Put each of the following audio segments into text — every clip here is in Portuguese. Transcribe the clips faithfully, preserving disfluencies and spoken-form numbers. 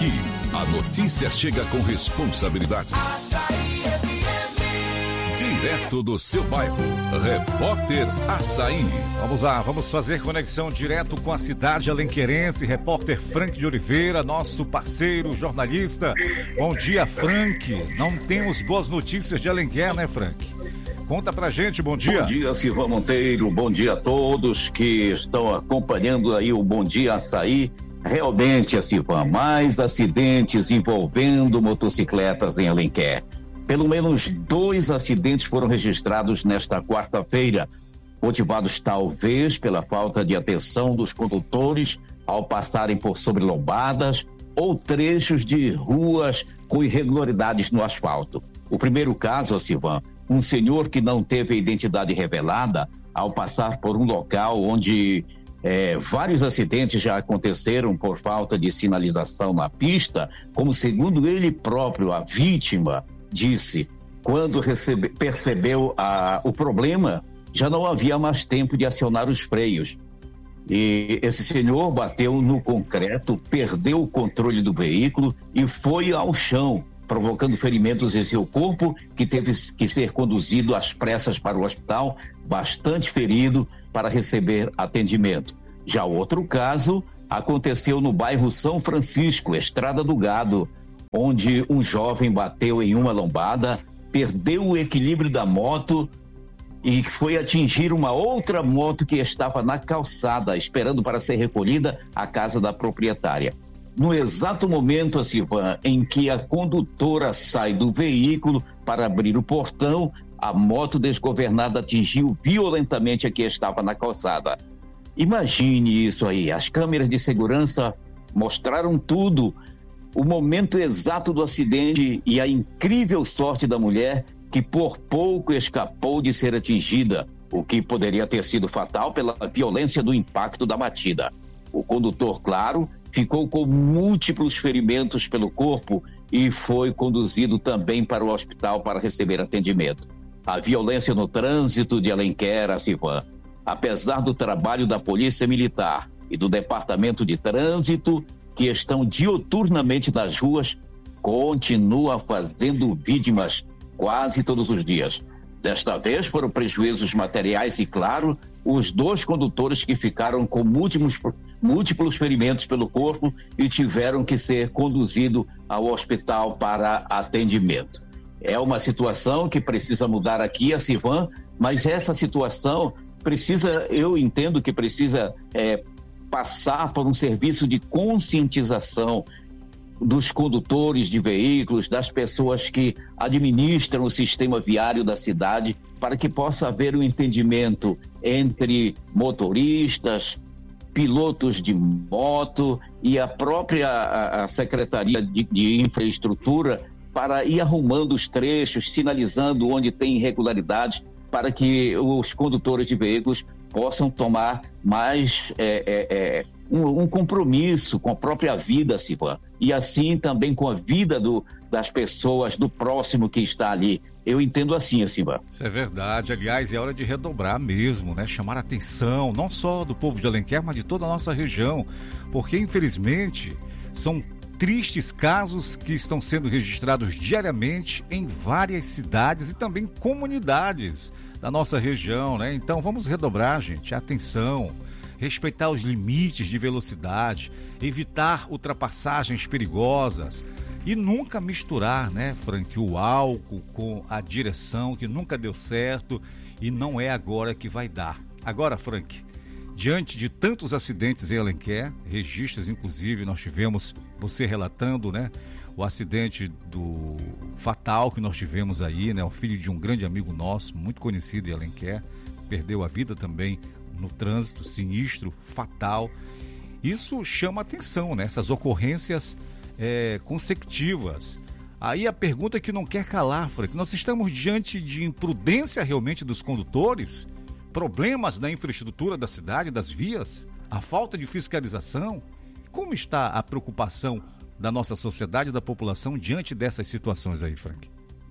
Aqui, a notícia chega com responsabilidade. Direto do seu bairro, Repórter Assaí. Vamos lá, vamos fazer conexão direto com a cidade alenquerense. Repórter Frank de Oliveira, nosso parceiro jornalista. Bom dia, Frank. Não temos boas notícias de Alenquer, né, Frank? Conta pra gente, bom dia. Bom dia, Silvão Monteiro, bom dia a todos que estão acompanhando aí o Bom Dia Assaí. Realmente, Silvão, mais acidentes envolvendo motocicletas em Alenquer. Pelo menos dois acidentes foram registrados nesta quarta-feira, motivados talvez pela falta de atenção dos condutores ao passarem por sobre lombadas ou trechos de ruas com irregularidades no asfalto. O primeiro caso, Silvão, um senhor que não teve a identidade revelada ao passar por um local onde é, vários acidentes já aconteceram por falta de sinalização na pista, como segundo ele próprio, a vítima disse, quando recebe, percebeu a, o problema, já não havia mais tempo de acionar os freios. E esse senhor bateu no concreto, perdeu o controle do veículo e foi ao chão, provocando ferimentos em seu corpo, que teve que ser conduzido às pressas para o hospital, bastante ferido, para receber atendimento. Já outro caso aconteceu no bairro São Francisco, Estrada do Gado, onde um jovem bateu em uma lombada, perdeu o equilíbrio da moto e foi atingir uma outra moto que estava na calçada, esperando para ser recolhida à casa da proprietária. No exato momento, Silvan, em que a condutora sai do veículo para abrir o portão, a moto desgovernada atingiu violentamente a que estava na calçada. Imagine isso aí, as câmeras de segurança mostraram tudo, o momento exato do acidente e a incrível sorte da mulher que por pouco escapou de ser atingida, o que poderia ter sido fatal pela violência do impacto da batida. O condutor, claro, ficou com múltiplos ferimentos pelo corpo e foi conduzido também para o hospital para receber atendimento. A violência no trânsito de Alenquer, Silvan, apesar do trabalho da Polícia Militar e do Departamento de Trânsito, que estão diuturnamente nas ruas, continua fazendo vítimas quase todos os dias. Desta vez foram prejuízos materiais e, claro, os dois condutores que ficaram com múltiplos, múltiplos ferimentos pelo corpo e tiveram que ser conduzidos ao hospital para atendimento. É uma situação que precisa mudar aqui, Silvan, mas essa situação precisa, eu entendo que precisa é, passar por um serviço de conscientização dos condutores de veículos, das pessoas que administram o sistema viário da cidade, para que possa haver um entendimento entre motoristas, pilotos de moto e a própria a, a Secretaria de, de Infraestrutura, para ir arrumando os trechos, sinalizando onde tem irregularidades, para que os condutores de veículos possam tomar mais é, é, é, um, um compromisso com a própria vida, Silvan, e assim também com a vida do, das pessoas, do próximo que está ali. Eu entendo assim, Silvan. Isso é verdade. Aliás, é hora de redobrar mesmo, né? Chamar a atenção, não só do povo de Alenquer, mas de toda a nossa região, porque infelizmente são tristes casos que estão sendo registrados diariamente em várias cidades e também comunidades da nossa região, né? Então vamos redobrar, gente, a atenção, respeitar os limites de velocidade, evitar ultrapassagens perigosas e nunca misturar, né, Frank, o álcool com a direção, que nunca deu certo e não é agora que vai dar. Agora, Frank, diante de tantos acidentes em Alenquer, registros, inclusive, nós tivemos, você relatando, né, o acidente do fatal que nós tivemos aí, né, o filho de um grande amigo nosso, muito conhecido em Alenquer, perdeu a vida também no trânsito, sinistro, fatal. Isso chama atenção, né, essas ocorrências é, consecutivas. Aí a pergunta que não quer calar, Frank, nós estamos diante de imprudência realmente dos condutores? Problemas na infraestrutura da cidade, das vias, a falta de fiscalização? Como está a preocupação da nossa sociedade e da população diante dessas situações aí, Frank?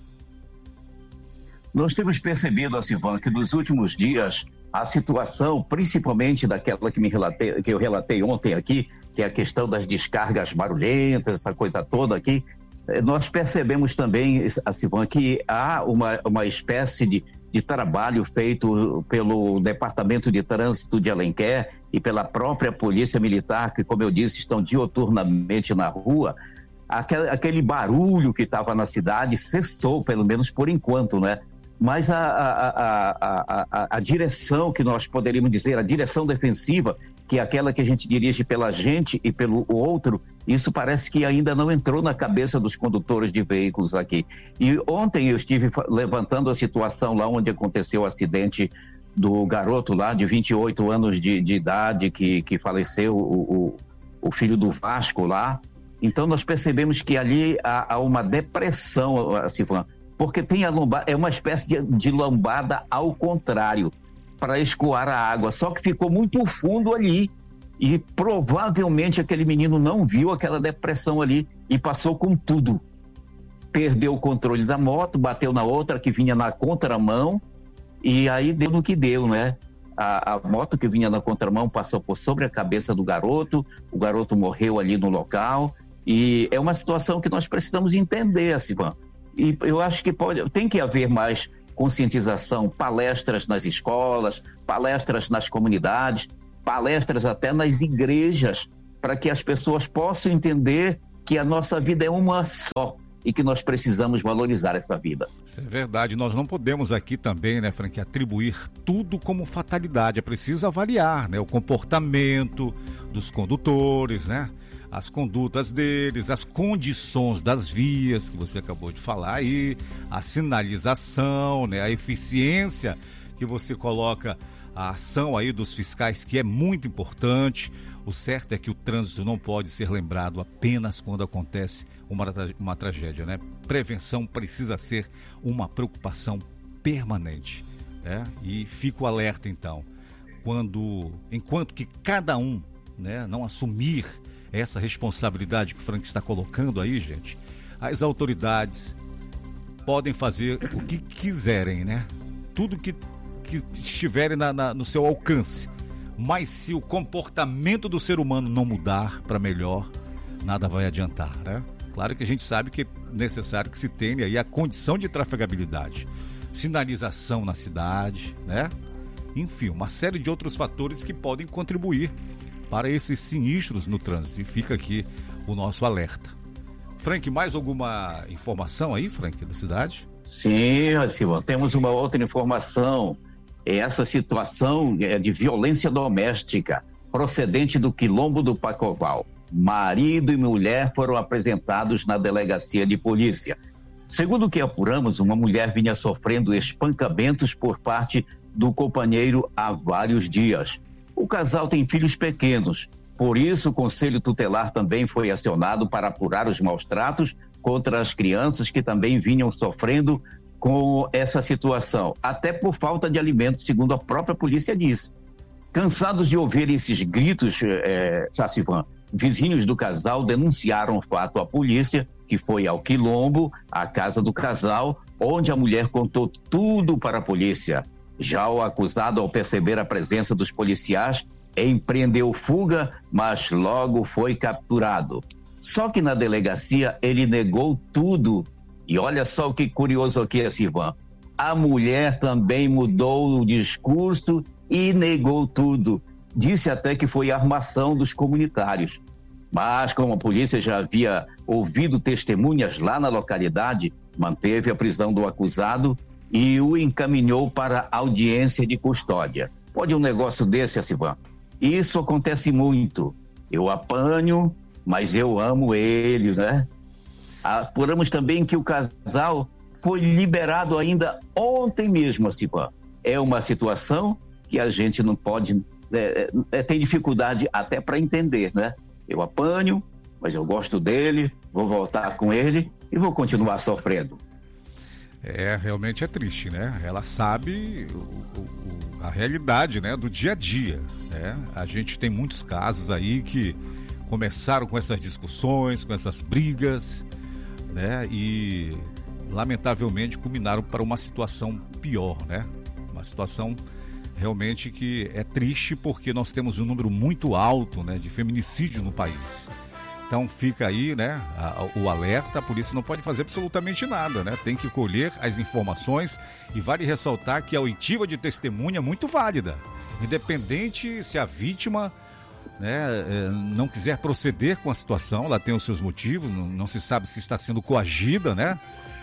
Nós temos percebido, Silvana, que nos últimos dias a situação, principalmente daquela que, me relatei, que eu relatei ontem aqui, que é a questão das descargas barulhentas, essa coisa toda aqui, nós percebemos também, Silvan, que há uma, uma espécie de, de trabalho feito pelo Departamento de Trânsito de Alenquer e pela própria Polícia Militar, que, como eu disse, estão dioturnamente na rua. Aquele, aquele barulho que estava na cidade cessou, pelo menos por enquanto, né? Mas a, a, a, a, a, a direção que nós poderíamos dizer, a direção defensiva, que é aquela que a gente dirige pela gente e pelo outro, isso parece que ainda não entrou na cabeça dos condutores de veículos aqui. E ontem eu estive levantando a situação lá onde aconteceu o acidente do garoto lá de vinte e oito anos de, de idade que, que faleceu, o, o, o filho do Vasco lá. Então nós percebemos que ali há, há uma depressão, Silvan, porque tem a lombada, é uma espécie de, de lombada ao contrário, para escoar a água, só que ficou muito fundo ali e provavelmente aquele menino não viu aquela depressão ali e passou com tudo. Perdeu o controle da moto, bateu na outra que vinha na contramão e aí deu no que deu, né? A, a moto que vinha na contramão passou por sobre a cabeça do garoto, o garoto morreu ali no local e é uma situação que nós precisamos entender, Silvan. E eu acho que pode, tem que haver mais conscientização, palestras nas escolas, palestras nas comunidades, palestras até nas igrejas, para que as pessoas possam entender que a nossa vida é uma só e que nós precisamos valorizar essa vida. Isso é verdade. Nós não podemos aqui também, né, Frank, atribuir tudo como fatalidade. É preciso avaliar, né, o comportamento dos condutores, né? As condutas deles, as condições das vias que você acabou de falar aí, a sinalização, né, a eficiência que você coloca, a ação aí dos fiscais, que é muito importante. O certo é que o trânsito não pode ser lembrado apenas quando acontece uma, uma tragédia, né? Prevenção precisa ser uma preocupação permanente, né? E fico alerta então, quando, enquanto que cada um, né, não assumir essa responsabilidade que o Frank está colocando aí, gente, as autoridades podem fazer o que quiserem, né? Tudo que, que estiverem na, na, no seu alcance. Mas se o comportamento do ser humano não mudar para melhor, nada vai adiantar, né? Claro que a gente sabe que é necessário que se tenha aí a condição de trafegabilidade, sinalização na cidade, né? Enfim, uma série de outros fatores que podem contribuir para esses sinistros no trânsito. E fica aqui o nosso alerta. Frank, mais alguma informação aí, Frank, da cidade? Sim, Silvão, temos uma outra informação. Essa situação de violência doméstica procedente do quilombo do Pacoval. Marido e mulher foram apresentados na delegacia de polícia. Segundo o que apuramos, uma mulher vinha sofrendo espancamentos por parte do companheiro há vários dias. O casal tem filhos pequenos, por isso o Conselho Tutelar também foi acionado para apurar os maus tratos contra as crianças que também vinham sofrendo com essa situação, até por falta de alimento, segundo a própria polícia disse. Cansados de ouvir esses gritos, é, Sacivan, vizinhos do casal denunciaram o fato à polícia, que foi ao quilombo, à casa do casal, onde a mulher contou tudo para a polícia. Já o acusado, ao perceber a presença dos policiais, empreendeu fuga, mas logo foi capturado. Só que na delegacia ele negou tudo. E olha só o que curioso aqui, Silvan. A mulher também mudou o discurso e negou tudo. Disse até que foi armação dos comunitários. Mas como a polícia já havia ouvido testemunhas lá na localidade, manteve a prisão do acusado e o encaminhou para audiência de custódia. Pode um negócio desse, Silvan? Isso acontece muito. Eu apanho, mas eu amo ele, né? Apuramos também que o casal foi liberado ainda ontem mesmo, Silvan. É uma situação que a gente não pode, é, é, tem dificuldade até para entender, né? Eu apanho, mas eu gosto dele, vou voltar com ele e vou continuar sofrendo. É, realmente é triste, né? Ela sabe o, o, a realidade, né, do dia a dia, né? A gente tem muitos casos aí que começaram com essas discussões, com essas brigas, né? E lamentavelmente culminaram para uma situação pior, né? Uma situação realmente que é triste porque nós temos um número muito alto, né, de feminicídio no país. Então fica aí, né, a, a, o alerta, a polícia não pode fazer absolutamente nada, né? Tem que colher as informações e vale ressaltar que a oitiva de testemunha é muito válida. Independente se a vítima, né, não quiser proceder com a situação, ela tem os seus motivos, não, não se sabe se está sendo coagida, né?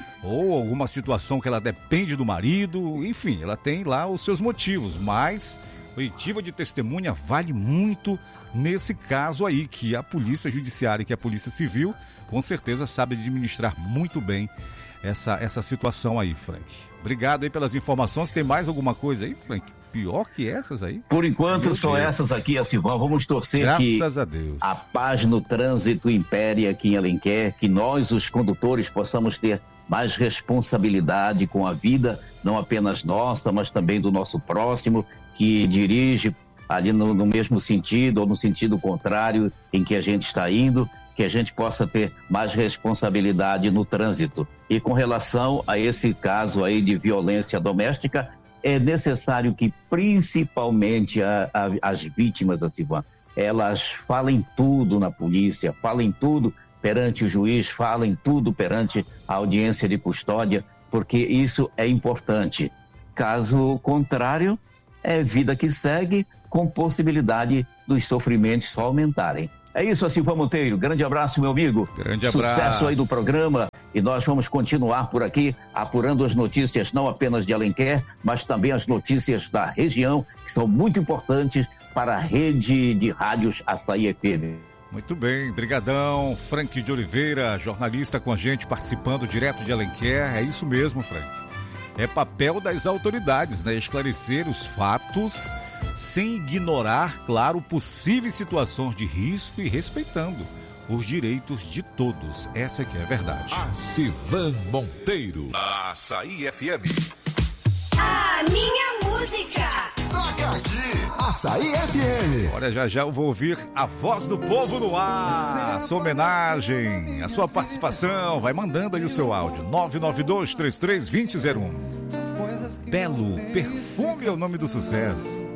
Ou alguma situação que ela depende do marido, enfim, ela tem lá os seus motivos, mas oitiva de testemunha vale muito nesse caso aí, que a polícia judiciária e que a polícia civil com certeza sabe administrar muito bem essa, essa situação aí, Frank. Obrigado aí pelas informações. Tem mais alguma coisa aí, Frank? Pior que essas aí? Por enquanto, Meu são Deus. essas aqui, Silvão. Vamos torcer Graças que a, Deus. a paz no trânsito impere aqui em Alenquer, que nós, os condutores, possamos ter mais responsabilidade com a vida, não apenas nossa, mas também do nosso próximo, que dirige ali no, no mesmo sentido ou no sentido contrário em que a gente está indo, que a gente possa ter mais responsabilidade no trânsito. E com relação a esse caso aí de violência doméstica, é necessário que principalmente a, a, as vítimas, assim, elas falem tudo na polícia, falem tudo perante o juiz, falem tudo perante a audiência de custódia, porque isso é importante. Caso contrário, é vida que segue, com possibilidade dos sofrimentos só aumentarem. É isso, Silvão Monteiro. Grande abraço, meu amigo. Grande abraço. Sucesso aí do programa. E nós vamos continuar por aqui, apurando as notícias não apenas de Alenquer, mas também as notícias da região, que são muito importantes para a rede de rádios Açaí F M. Muito bem, brigadão. Frank de Oliveira, jornalista com a gente, participando direto de Alenquer. É isso mesmo, Frank. É papel das autoridades, né? Esclarecer os fatos sem ignorar, claro, possíveis situações de risco e respeitando os direitos de todos. Essa que é a verdade. Civan Monteiro. Açaí F M. A minha música. Toca aqui, Açaí F M. Olha, já já eu vou ouvir a voz do povo no ar. A sua homenagem, a sua participação. Vai mandando aí o seu áudio. nove nove dois, três três, dois zero zero um. Belo Perfume é o nome do sucesso.